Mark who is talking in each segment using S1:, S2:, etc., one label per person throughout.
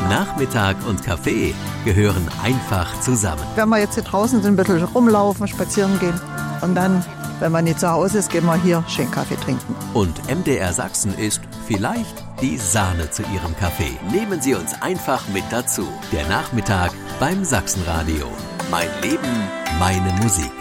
S1: Nachmittag und Kaffee gehören einfach zusammen.
S2: Wenn wir jetzt hier draußen sind, ein bisschen rumlaufen, spazieren gehen und dann, wenn man nicht zu Hause ist, gehen wir hier schön Kaffee trinken.
S1: Und MDR Sachsen ist vielleicht die Sahne zu Ihrem Kaffee. Nehmen Sie uns einfach mit dazu. Der Nachmittag beim Sachsenradio. Mein Leben, meine Musik.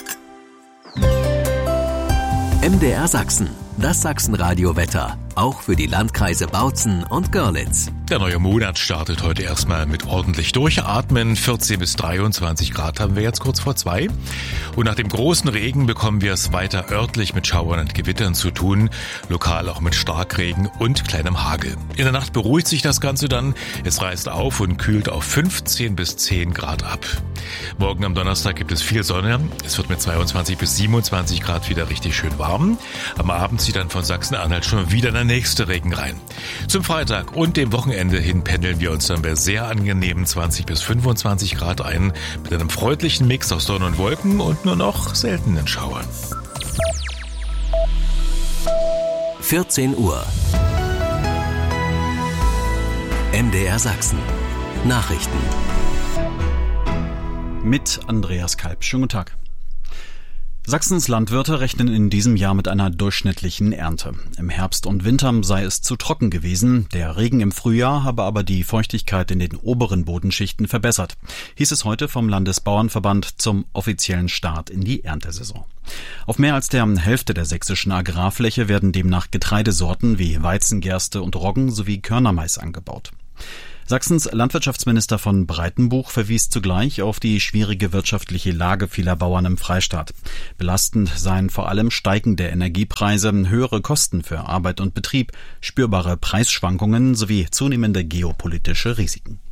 S1: MDR Sachsen, das Sachsenradio-Wetter, auch für die Landkreise Bautzen und Görlitz.
S3: Der neue Monat startet heute erstmal mit ordentlich Durchatmen. 14 bis 23 Grad haben wir jetzt kurz vor 2. Und nach dem großen Regen bekommen wir es weiter örtlich mit Schauern und Gewittern zu tun, lokal auch mit Starkregen und kleinem Hagel. In der Nacht beruhigt sich das Ganze dann. Es reißt auf und kühlt auf 15 bis 10 Grad ab. Morgen am Donnerstag gibt es viel Sonne. Es wird mit 22 bis 27 Grad wieder richtig schön warm. Am Abend zieht dann von Sachsen-Anhalt schon wieder der nächste Regen rein. Zum Freitag und dem Wochenende hin pendeln wir uns dann bei sehr angenehmen 20 bis 25 Grad ein, mit einem freundlichen Mix aus Sonne und Wolken und nur noch seltenen Schauern.
S1: 14 Uhr. MDR Sachsen. Nachrichten.
S4: Mit Andreas Kalb. Schönen guten Tag. Sachsens Landwirte rechnen in diesem Jahr mit einer durchschnittlichen Ernte. Im Herbst und Winter sei es zu trocken gewesen. Der Regen im Frühjahr habe aber die Feuchtigkeit in den oberen Bodenschichten verbessert, hieß es heute vom Landesbauernverband zum offiziellen Start in die Erntesaison. Auf mehr als der Hälfte der sächsischen Agrarfläche werden demnach Getreidesorten wie Weizen, Gerste und Roggen sowie Körnermais angebaut. Sachsens Landwirtschaftsminister von Breitenbuch verwies zugleich auf die schwierige wirtschaftliche Lage vieler Bauern im Freistaat. Belastend seien vor allem steigende Energiepreise, höhere Kosten für Arbeit und Betrieb, spürbare Preisschwankungen sowie zunehmende geopolitische Risiken.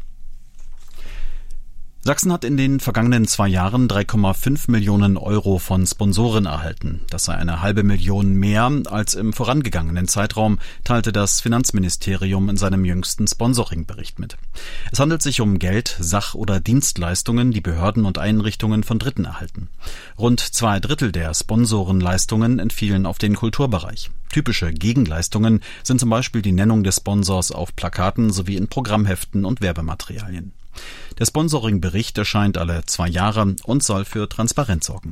S4: Sachsen hat in den vergangenen 2 Jahren 3,5 Millionen Euro von Sponsoren erhalten. Das sei eine halbe Million mehr als im vorangegangenen Zeitraum, teilte das Finanzministerium in seinem jüngsten Sponsoringbericht mit. Es handelt sich um Geld, Sach- oder Dienstleistungen, die Behörden und Einrichtungen von Dritten erhalten. Rund 2/3 der Sponsorenleistungen entfielen auf den Kulturbereich. Typische Gegenleistungen sind zum Beispiel die Nennung des Sponsors auf Plakaten sowie in Programmheften und Werbematerialien. Der Sponsoringbericht erscheint alle 2 Jahre und soll für Transparenz sorgen.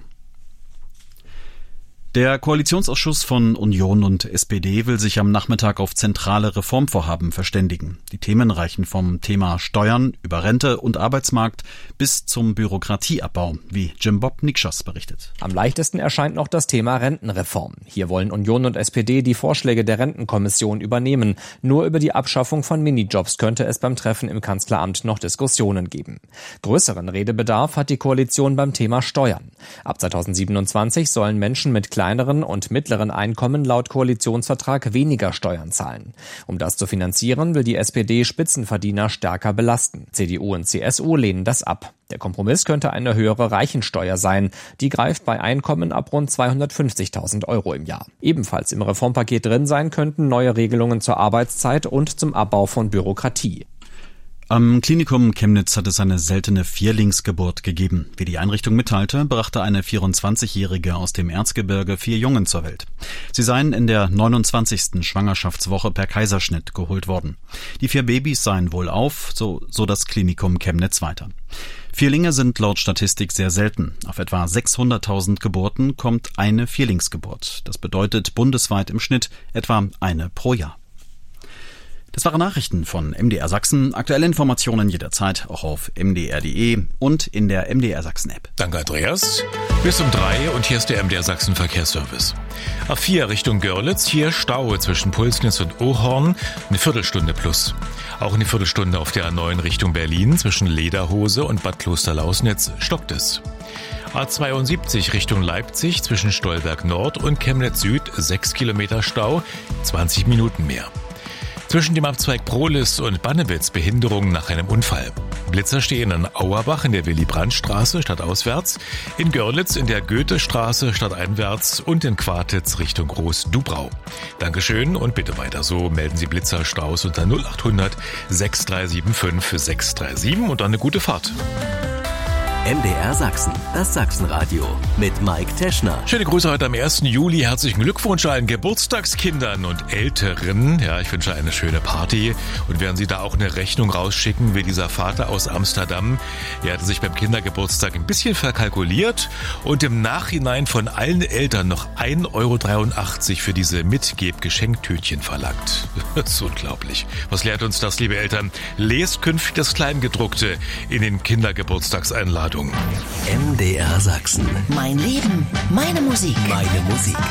S4: Der Koalitionsausschuss von Union und SPD will sich am Nachmittag auf zentrale Reformvorhaben verständigen. Die Themen reichen vom Thema Steuern über Rente und Arbeitsmarkt bis zum Bürokratieabbau, wie Jim Bob Nikschas berichtet.
S5: Am leichtesten erscheint noch das Thema Rentenreform. Hier wollen Union und SPD die Vorschläge der Rentenkommission übernehmen. Nur über die Abschaffung von Minijobs könnte es beim Treffen im Kanzleramt noch Diskussionen geben. Größeren Redebedarf hat die Koalition beim Thema Steuern. Ab 2027 sollen Menschen mit kleineren und mittleren Einkommen laut Koalitionsvertrag weniger Steuern zahlen. Um das zu finanzieren, will die SPD Spitzenverdiener stärker belasten. CDU und CSU lehnen das ab. Der Kompromiss könnte eine höhere Reichensteuer sein. Die greift bei Einkommen ab rund 250.000 Euro im Jahr. Ebenfalls im Reformpaket drin sein könnten neue Regelungen zur Arbeitszeit und zum Abbau von Bürokratie.
S4: Am Klinikum Chemnitz hat es eine seltene Vierlingsgeburt gegeben. Wie die Einrichtung mitteilte, brachte eine 24-Jährige aus dem Erzgebirge 4 Jungen zur Welt. Sie seien in der 29. Schwangerschaftswoche per Kaiserschnitt geholt worden. Die 4 Babys seien wohlauf, so das Klinikum Chemnitz weiter. Vierlinge sind laut Statistik sehr selten. Auf etwa 600.000 Geburten kommt eine Vierlingsgeburt. Das bedeutet bundesweit im Schnitt etwa eine pro Jahr. Das waren Nachrichten von MDR Sachsen. Aktuelle Informationen jederzeit auch auf mdr.de und in der MDR Sachsen App.
S3: Danke, Andreas. Bis um 3 und hier ist der MDR Sachsen Verkehrsservice. A4 Richtung Görlitz, hier Stau zwischen Pulsnitz und Ohorn, eine Viertelstunde plus. Auch eine Viertelstunde auf der A9 Richtung Berlin zwischen Lederhose und Bad Klosterlausnitz stockt es. A72 Richtung Leipzig zwischen Stolberg Nord und Chemnitz Süd 6 Kilometer Stau, 20 Minuten mehr. Zwischen dem Abzweig Prohlis und Bannewitz Behinderungen nach einem Unfall. Blitzer stehen in Auerbach in der Willy-Brandt-Straße stadtauswärts, in Görlitz in der Goethestraße stadteinwärts und in Quartitz Richtung Groß-Dubrau. Dankeschön und bitte weiter so. Melden Sie Blitzer, Staus unter 0800 6375 637 und dann eine gute Fahrt.
S1: MDR Sachsen, das Sachsenradio mit Mike Teschner.
S3: Schöne Grüße heute am 1. Juli. Herzlichen Glückwunsch allen Geburtstagskindern und Älteren. Ja, ich wünsche eine schöne Party. Und werden Sie da auch eine Rechnung rausschicken, wie dieser Vater aus Amsterdam. Er hatte sich beim Kindergeburtstag ein bisschen verkalkuliert und im Nachhinein von allen Eltern noch 1,83 € für diese Mitgeb-Geschenktütchen verlangt. Das ist unglaublich. Was lehrt uns das, liebe Eltern? Lest künftig das Kleingedruckte in den Kindergeburtstagseinladungen.
S1: MDR Sachsen.
S6: Mein Leben, meine Musik.
S1: Meine Musik.